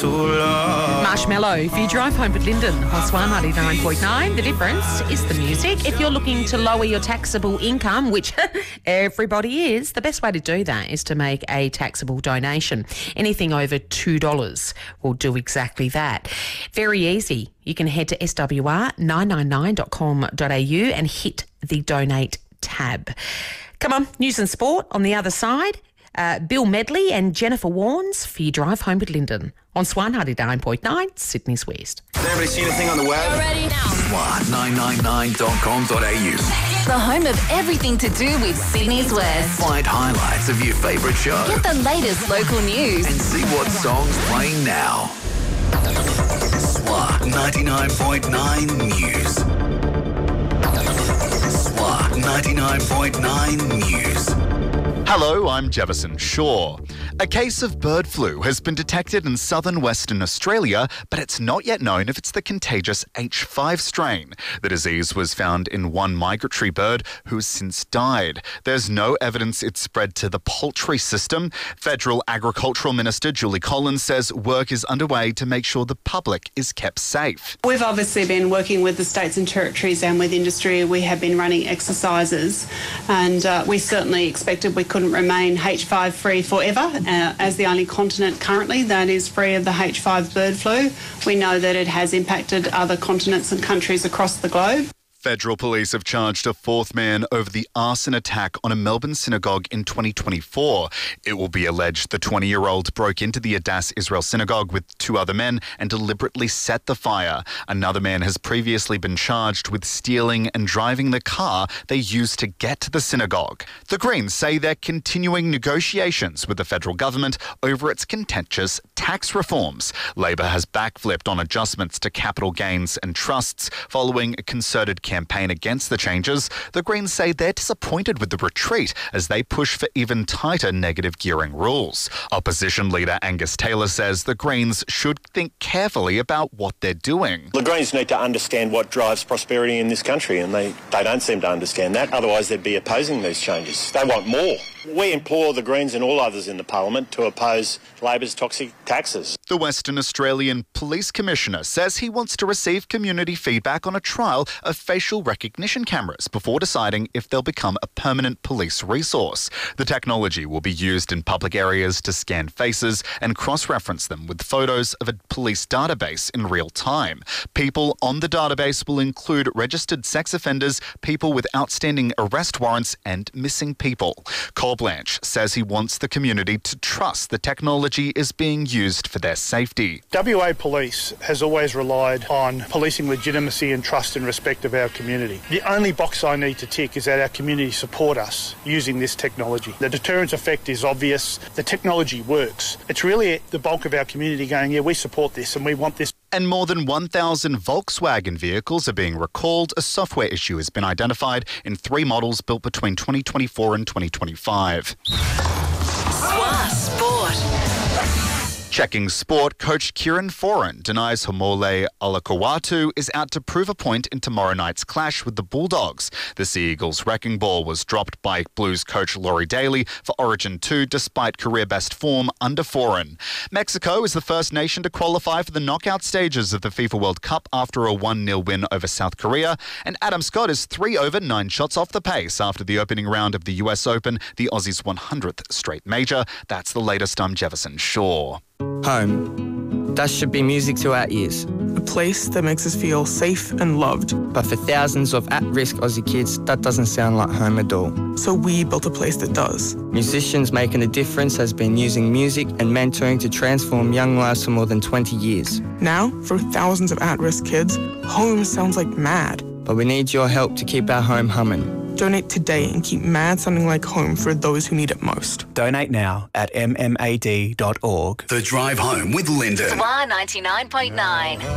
too long. Marshmallow, if you drive home with Lyndon on Swan 99.9, the difference is the music. If you're looking to lower your taxable income, which everybody is, the best way to do that is to make a taxable donation. Anything over $2 will do exactly that. Very easy. You can head to swr999.com.au and hit the donate tab. Come on, news and sport on the other side. Bill Medley and Jennifer Warnes for your drive home with Lyndon on Swan 99.9, Sydney's West. Has anybody seen a thing on the web? Ready now. Swan999.com.au. The home of everything to do with Sydney's West. Find highlights of your favourite show. Get the latest local news. And see what songs playing now. Swan 99.9 News. Swan 99.9 News. Hello, I'm Jefferson Shaw. A case of bird flu has been detected in southern Western Australia, but it's not yet known if it's the contagious H5 strain. The disease was found in one migratory bird who has since died. There's no evidence it spread to the poultry system. Federal Agricultural Minister Julie Collins says work is underway to make sure the public is kept safe. We've obviously been working with the states and territories and with industry. We have been running exercises, and we certainly expected we couldn't remain H5 free forever. As the only continent currently that is free of the H5 bird flu, we know that it has impacted other continents and countries across the globe. Federal police have charged a fourth man over the arson attack on a Melbourne synagogue in 2024. It will be alleged the 20-year-old broke into the Adass Israel synagogue with two other men and deliberately set the fire. Another man has previously been charged with stealing and driving the car they used to get to the synagogue. The Greens say they're continuing negotiations with the federal government over its contentious tax reforms. Labor has backflipped on adjustments to capital gains and trusts following a concerted campaign against the changes. The Greens say they're disappointed with the retreat as they push for even tighter negative gearing rules. Opposition leader Angus Taylor says the Greens should think carefully about what they're doing. The Greens need to understand what drives prosperity in this country, and they don't seem to understand that. Otherwise, they'd be opposing these changes. They want more. We implore the Greens and all others in the Parliament to oppose Labor's toxic taxes. The Western Australian Police Commissioner says he wants to receive community feedback on a trial of facial recognition cameras before deciding if they'll become a permanent police resource. The technology will be used in public areas to scan faces and cross-reference them with photos of a police database in real time. People on the database will include registered sex offenders, people with outstanding arrest warrants and missing people. Cole Blanche says he wants the community to trust the technology is being used for their safety. WA Police has always relied on policing legitimacy and trust and respect of our community. The only box I need to tick is that our community support us using this technology. The deterrence effect is obvious. The technology works. It's really the bulk of our community going, yeah, we support this and we want this. And more than 1,000 Volkswagen vehicles are being recalled. A software issue has been identified in 3 models built between 2024 and 2025. Swan Sport. Checking sport, coach Kieran Foran denies Homole Olakau'atu is out to prove a point in tomorrow night's clash with the Bulldogs. The Sea Eagles' wrecking ball was dropped by Blues coach Laurie Daly for Origin 2 despite career-best form under Foran. Mexico is the first nation to qualify for the knockout stages of the FIFA World Cup after a 1-0 win over South Korea. And Adam Scott is 3 over 9 shots off the pace after the opening round of the US Open, the Aussies' 100th straight major. That's the latest. I'm Jefferson Shaw. Home. That should be music to our ears. A place that makes us feel safe and loved. But for thousands of at-risk Aussie kids, that doesn't sound like home at all. So we built a place that does. Musicians Making a Difference has been using music and mentoring to transform young lives for more than 20 years. Now, for thousands of at-risk kids, home sounds like mad. But we need your help to keep our home humming. Donate today and keep MAD sounding like home for those who need it most. Donate now at mmad.org. The Drive Home with Lyndon. Swan 99.9.